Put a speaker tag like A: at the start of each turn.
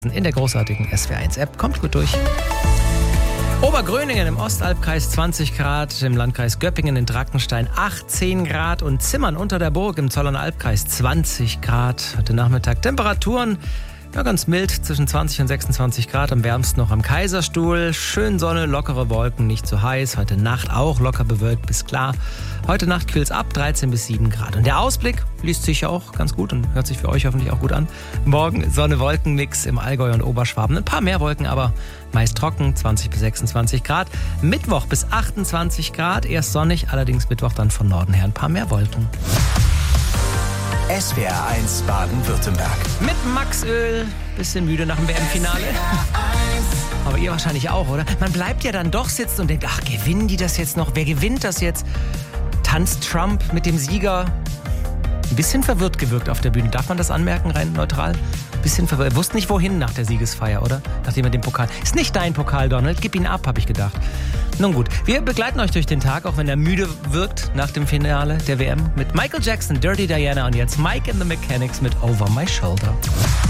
A: in der großartigen SWR1-App. Kommt gut durch. Obergröningen im Ostalbkreis 20 Grad, im Landkreis Göppingen in Drackenstein 18 Grad und Zimmern unter der Burg im Zollernalbkreis Albkreis 20 Grad. Heute Nachmittag Temperaturen ganz mild, zwischen 20 und 26 Grad, am wärmsten noch am Kaiserstuhl. Schön Sonne, lockere Wolken, nicht zu heiß. Heute Nacht auch locker bewölkt bis klar. Heute Nacht kühlt es ab, 13 bis 7 Grad. Und der Ausblick liest sich ja auch ganz gut und hört sich für euch hoffentlich auch gut an. Morgen Sonne-Wolken-Mix im Allgäu und Oberschwaben. Ein paar mehr Wolken, aber meist trocken, 20 bis 26 Grad. Mittwoch bis 28 Grad, erst sonnig, allerdings Mittwoch dann von Norden her ein paar mehr Wolken.
B: SWR1 Baden-Württemberg.
A: Mit Max Öl. Bisschen müde nach dem WM-Finale. Aber ihr wahrscheinlich auch, oder? Man bleibt ja dann doch sitzen und denkt, ach, gewinnen die das jetzt noch? Wer gewinnt das jetzt? Tanzt Trump mit dem Sieger? Ein bisschen verwirrt gewirkt auf der Bühne. Darf man das anmerken, rein neutral? Ein bisschen verwirrt. Er wusste nicht, wohin nach der Siegesfeier, oder? Nachdem er den Pokal... Ist nicht dein Pokal, Donald. Gib ihn ab, habe ich gedacht. Nun gut, wir begleiten euch durch den Tag, auch wenn er müde wirkt nach dem Finale der WM. Mit Michael Jackson, Dirty Diana und jetzt Mike and the Mechanics mit Over My Shoulder.